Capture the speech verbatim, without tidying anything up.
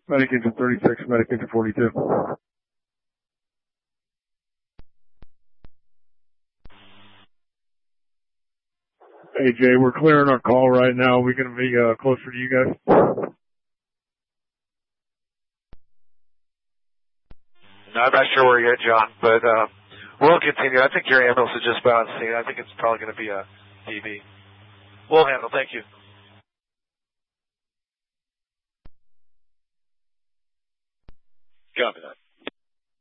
Medic engine thirty-six, medic engine forty-two. Hey Jay, we're clearing our call right now. We're going to be uh, closer to you guys. No, I'm not sure where you're at, John, but uh, we'll continue. I think your ambulance is just about on scene. I think it's probably going to be a D B. We'll handle. Thank you. Copy that.